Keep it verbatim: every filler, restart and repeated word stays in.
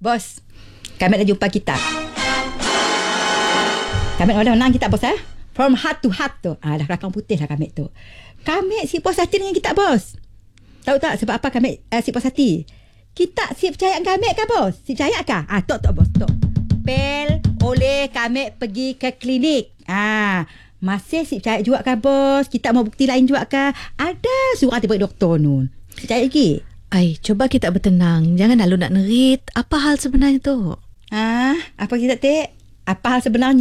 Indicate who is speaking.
Speaker 1: Bos, kami dah jumpa kita. Kami dah menang kita, bos, eh? From heart to heart tu. Ah, dah belakang putih lah kami tu. Kami si puas hati dengan kita, bos. Tahu tak sebab apa kami uh, si puas hati? Kita si percaya kami ke, bos? Si percaya ke? Ah, tok, tok, bos, tok. Pel oleh kami pergi ke klinik. Ah, masih si percaya juga ke, bos? Kita mau bukti lain juga ke? Ada surat daripada doktor nun. Percaya lagi?
Speaker 2: Ai, coba kita bertenang. Jangan lalu nak nerit. Apa hal sebenarnya tu?
Speaker 1: Ah, apa kita tak? Apa hal sebenarnya?